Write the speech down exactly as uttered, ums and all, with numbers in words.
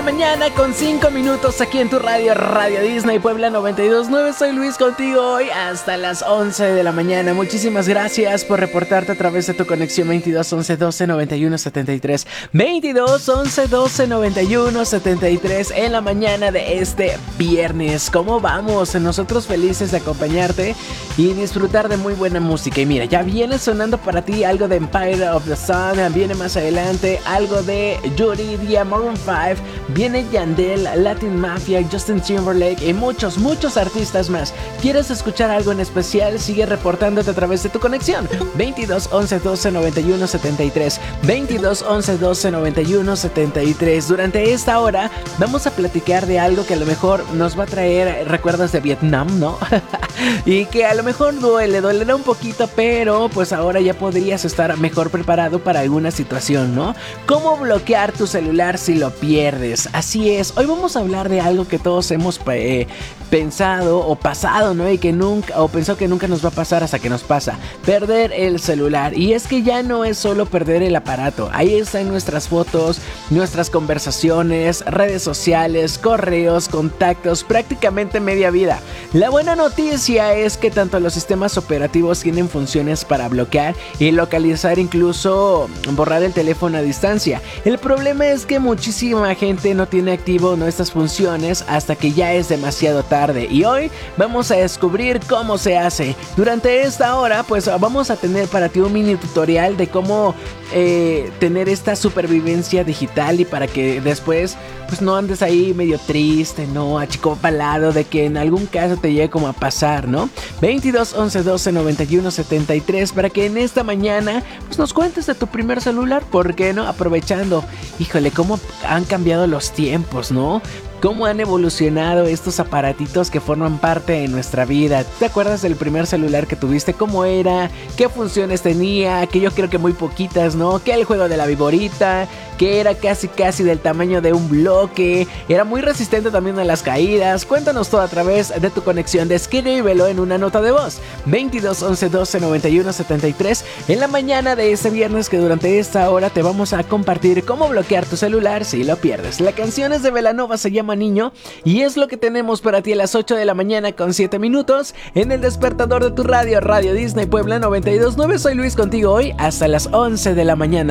mañana con cinco minutos aquí en tu radio, Radio Disney Puebla noventa y dos punto nueve. Soy Luis contigo hoy hasta las once de la mañana. Muchísimas gracias por reportarte a través de tu conexión veintidós once doce noventa y uno setenta y tres. veintidós once doce noventa y uno setenta y tres en la mañana de este viernes. ¿Cómo vamos? Nosotros felices de acompañarte y disfrutar de muy buena música. Y mira, ya viene sonando para ti algo de Empire of the Sun. Viene más adelante algo de Yuridia, Maroon cinco. Viene Yandel, Latin Mafia, Justin Timberlake y muchos, muchos artistas más. ¿Quieres escuchar algo en especial? Sigue reportándote a través de tu conexión veintidós once doce noventa y uno setenta y tres. veintidós once doce noventa y uno setenta y tres. Durante esta hora vamos a platicar de algo que a lo mejor nos va a traer recuerdos de Vietnam, ¿no? Y que a lo mejor duele, dolerá un poquito, pero pues ahora ya podrías estar mejor preparado para alguna situación, ¿no? ¿Cómo bloquear tu celular si lo pierdes? Así es, hoy vamos a hablar de algo que todos hemos eh, pensado o pasado, ¿no? Y que nunca, o pensó que nunca nos va a pasar hasta que nos pasa, perder el celular. Y es que ya no es solo perder el aparato, ahí están nuestras fotos, nuestras conversaciones, redes sociales, correos, contactos, prácticamente media vida. La buena noticia es que tanto los sistemas operativos tienen funciones para bloquear y localizar, incluso borrar el teléfono a distancia. El problema es que muchísima gente no tiene activo ¿no? estas funciones hasta que ya es demasiado tarde, y hoy vamos a descubrir cómo se hace. Durante esta hora pues vamos a tener para ti un mini tutorial de cómo eh, tener esta supervivencia digital, y para que después pues no andes ahí medio triste, no achicopalado de que en algún caso te llegue como a pasar, ¿no? veintidós once doce noventa y uno setenta y tres para que en esta mañana pues nos cuentes de tu primer celular, ¿por qué no? Aprovechando, híjole, cómo han cambiado los tiempos, ¿no? Cómo han evolucionado estos aparatitos que forman parte de nuestra vida. ¿Te acuerdas del primer celular que tuviste? ¿Cómo era? ¿Qué funciones tenía? Que yo creo que muy poquitas, ¿no? Que el juego de la viborita, que era casi casi del tamaño de un bloque, era muy resistente también a las caídas. Cuéntanos todo a través de tu conexión, descríbelo en una nota de voz. veintidós once doce noventa y uno setenta y tres en la mañana de este viernes, que durante esta hora te vamos a compartir cómo bloquear tu celular si lo pierdes. La canción es de Belanova, se llama Niño, y es lo que tenemos para ti a las ocho de la mañana con siete minutos en el despertador de tu radio, Radio Disney Puebla noventa y dos punto nueve. Soy Luis contigo hoy hasta las once de la mañana.